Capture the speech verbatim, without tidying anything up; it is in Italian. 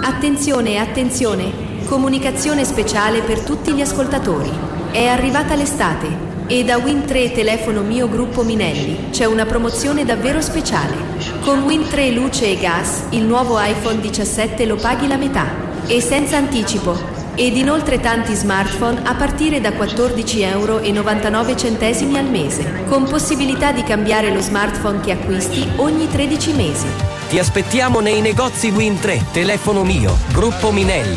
Attenzione, attenzione! Comunicazione speciale per tutti gli ascoltatori. È arrivata l'estate e da Wind tre Telefono Mio Gruppo Minelli c'è una promozione davvero speciale. Con Wind tre Luce e Gas il nuovo iPhone diciassette lo paghi la metà e senza anticipo. Ed inoltre tanti smartphone a partire da quattordici euro e novantanove centesimi al mese, con possibilità di cambiare lo smartphone che acquisti ogni tredici mesi. Ti aspettiamo nei negozi Wind tre Telefono Mio Gruppo Minelli.